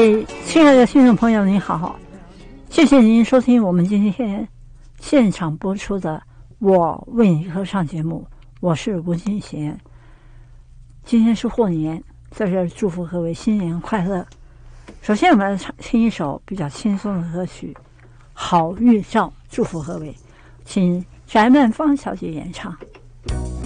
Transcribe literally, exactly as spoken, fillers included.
位亲爱的听众朋友，您好，谢谢您收听我们今天现场播出的《我为你歌唱》节目，我是吴金贤。今天是霍年，在这儿祝福各位新年快乐。首先，我们来唱听一首比较轻松的歌曲《好预兆》，祝福各位，请翟曼芳小姐演唱。